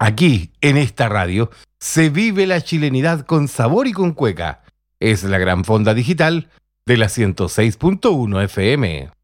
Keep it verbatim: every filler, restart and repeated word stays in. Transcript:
Aquí, en esta radio, se vive la chilenidad con sabor y con cueca. Es la gran fonda digital de la ciento seis punto uno F M.